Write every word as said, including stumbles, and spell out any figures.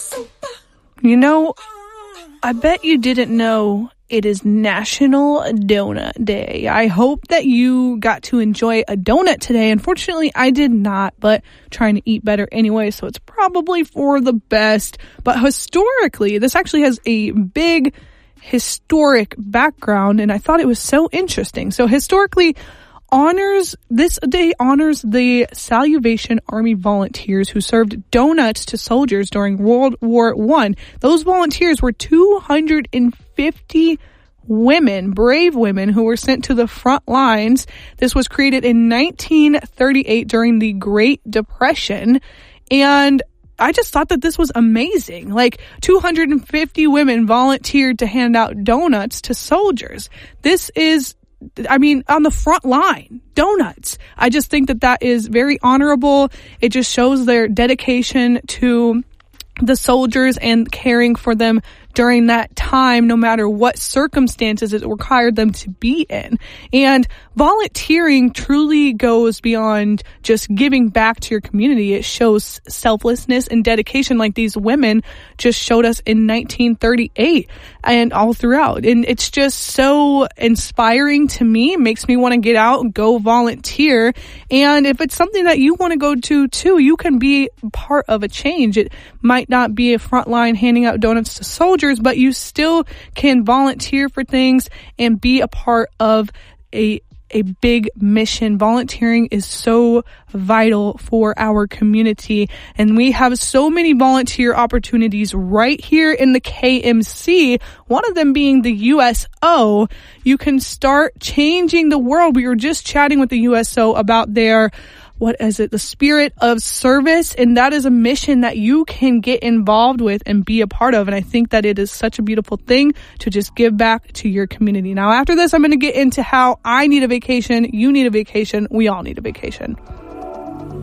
You know, I bet you didn't know it is National Donut Day. I hope that you got to enjoy a donut today. Unfortunately, I did not, but trying to eat better anyway, so it's probably for the best. But historically, this actually has a big historic background, and I thought it was so interesting. So historically, honors this day honors the Salvation Army volunteers who served donuts to soldiers during World War One. Those volunteers were two hundred fifty women, brave women, who were sent to the front lines. This was created in nineteen thirty-eight during the Great Depression, and I just thought that this was amazing. Like, two hundred fifty women volunteered to hand out donuts to soldiers. This is I mean, on the front line, donuts. I just think that that is very honorable. It just shows their dedication to the soldiers and caring for them during that time, no matter what circumstances it required them to be in. And volunteering truly goes beyond just giving back to your community. It shows selflessness and dedication, like these women just showed us in nineteen thirty-eight and all throughout. And it's just so inspiring to me. It makes me want to get out and go volunteer. And if it's something that you want to go to too, you can be part of a change. It might not be a front line handing out donuts to soldiers, but you still can volunteer for things and be a part of a a big mission. Volunteering is so vital for our community, and we have so many volunteer opportunities right here in the K M C, one of them being the U S O. You can start changing the world. We were just chatting with the U S O about their What is it? The spirit of service. And that is a mission that you can get involved with and be a part of. And I think that it is such a beautiful thing to just give back to your community. Now, after this, I'm going to get into how I need a vacation. You need a vacation. We all need a vacation.